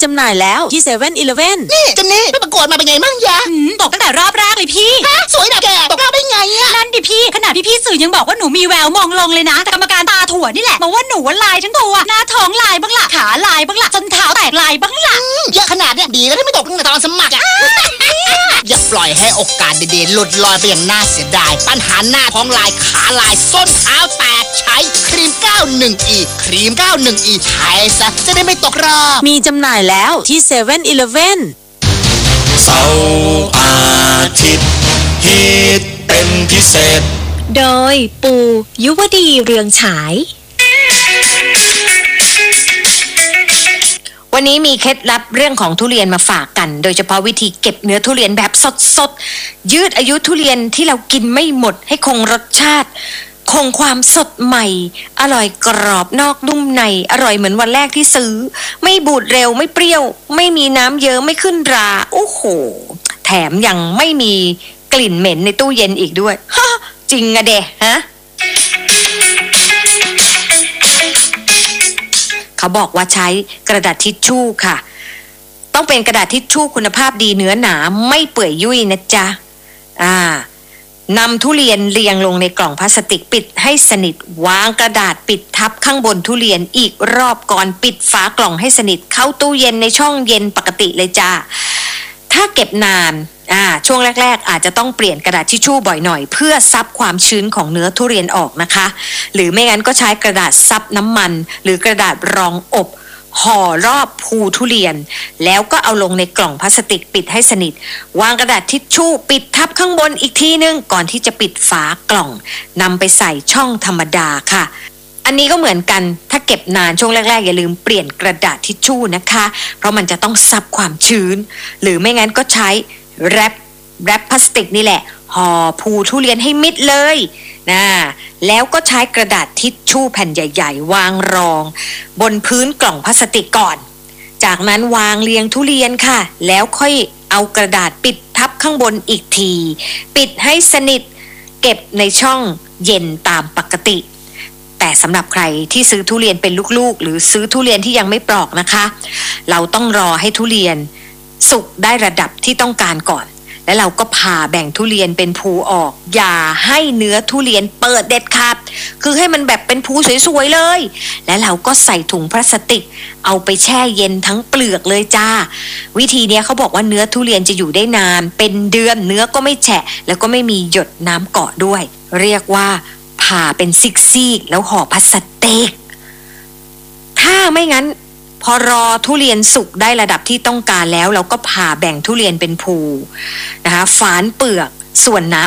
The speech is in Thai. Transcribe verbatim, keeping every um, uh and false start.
จำหน่ายแล้วที่เซเว่นอีเลฟเว่นนี่เจนนี่ไปประกวดมาเป็นไงมั่งยะตกตั้งแต่รอบแรกเลยพี่สวยแบบแกตกรอบได้ไงอะนั่นดิพี่ขนาดพี่พี่สื่อยังบอกว่าหนูมีแววมองลงเลยนะแต่กรรมการตาถั่วนี่แหละบอกว่าหนูลายทั้งตัวหน้าท้องลายบ้างล่ะขาลายบ้างล่ะจนเท้าแตกลายบ้างล่ะเยอะขนาดเนี้ยดีแล้วที่ไม่ตกตั้งแต่ตอนสมัครอะอย่าปล่อยให้โอกาสดีๆหลุดลอยไปอย่างน่าเสียดายปัญหาหน้าท้องลายขาลายส้นเท้าแตกใช้ครีม เก้าสิบเอ็ด อี ครีม เก้าสิบเอ็ด อี ใช้ซะจะได้ไม่ตกรอบมีจำหน่ายแล้วที่เซเว่นอีเลฟเว่นเสาร์อาทิตย์ฮิตเป็นพิเศษโดยปูยุวดีเรืองฉายวันนี้มีเคล็ดลับเรื่องของทุเรียนมาฝากกันโดยเฉพาะวิธีเก็บเนื้อทุเรียนแบบสดๆยืดอายุทุเรียนที่เรากินไม่หมดให้คงรสชาติคงความสดใหม่อร่อยกรอบนอกนุ่มในอร่อยเหมือนวันแรกที่ซื้อไม่บูดเร็วไม่เปรี้ยวไม่มีน้ำเยอะไม่ขึ้นราโอ้โหแถมยังไม่มีกลิ่นเหม็นในตู้เย็นอีกด้วยฮะจริงอะเดะฮะเขาบอกว่าใช้กระดาษทิชชู่ค่ะต้องเป็นกระดาษทิชชู่คุณภาพดีเนื้อหนาไม่เปื่อยยุ่ยนะจ๊ะอ่านำทุเรียนเรียงลงในกล่องพลาสติกปิดให้สนิทวางกระดาษปิดทับข้างบนทุเรียนอีกรอบก่อนปิดฝากล่องให้สนิทเข้าตู้เย็นในช่องเย็นปกติเลยจ้าถ้าเก็บนานอ่าช่วงแรกๆอาจจะต้องเปลี่ยนกระดาษทิชชู่บ่อยหน่อยเพื่อซับความชื้นของเนื้อทุเรียนออกนะคะหรือไม่งั้นก็ใช้กระดาษซับน้ำมันหรือกระดาษรองอบห่อรอบภูทุเรียนแล้วก็เอาลงในกล่องพลาสติกปิดให้สนิทวางกระดาษทิชชู่ปิดทับข้างบนอีกทีนึงก่อนที่จะปิดฝากล่องนำไปใส่ช่องธรรมดาค่ะอันนี้ก็เหมือนกันถ้าเก็บนานช่วงแรกๆอย่าลืมเปลี่ยนกระดาษทิชชู่นะคะเพราะมันจะต้องซับความชื้นหรือไม่งั้นก็ใช้แรปแรปพลาสติกนี่แหละห่อภูทุเรียนให้มิดเลยนะแล้วก็ใช้กระดาษทิชชู่แผ่นใหญ่ๆวางรองบนพื้นกล่องพลาสติกก่อนจากนั้นวางเรียงทุเรียนค่ะแล้วค่อยเอากระดาษปิดทับข้างบนอีกทีปิดให้สนิทเก็บในช่องเย็นตามปกติแต่สำหรับใครที่ซื้อทุเรียนเป็นลูกๆหรือซื้อทุเรียนที่ยังไม่ปลอกนะคะเราต้องรอให้ทุเรียนสุกได้ระดับที่ต้องการก่อนแล้วเราก็ผ่าแบ่งทุเรียนเป็นภูออกอย่าให้เนื้อทุเรียนเปิดเด็ดขาดคือให้มันแบบเป็นภูสวยๆเลยแล้วเราก็ใส่ถุงพลาสติกเอาไปแช่เย็นทั้งเปลือกเลยจ้าวิธีนี้เขาบอกว่าเนื้อทุเรียนจะอยู่ได้นานเป็นเดือนเนื้อก็ไม่แฉะแล้วก็ไม่มีหยดน้ำเกาะด้วยเรียกว่าผ่าเป็นซิกๆแล้วห่อพลาสติกถ้าไม่งั้นพอรอทุเรียนสุกได้ระดับที่ต้องการแล้วเราก็ผ่าแบ่งทุเรียนเป็นภูนะคะฝานเปลือกส่วนหนา